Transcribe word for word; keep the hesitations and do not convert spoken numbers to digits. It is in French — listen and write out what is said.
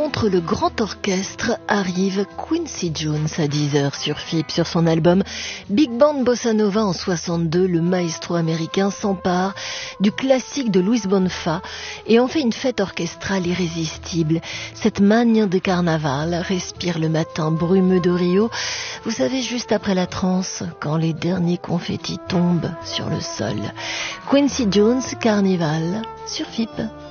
rencontre le grand orchestre arrive Quincy Jones à dix heures sur F I P. Sur son album Big Band Bossa Nova en soixante-deux, le maestro américain s'empare du classique de Luis Bonfa et en fait une fête orchestrale irrésistible. Cette magne de carnaval respire le matin brumeux de Rio. Vous savez, juste après la transe, quand les derniers confettis tombent sur le sol. Quincy Jones, Carnival, sur F I P.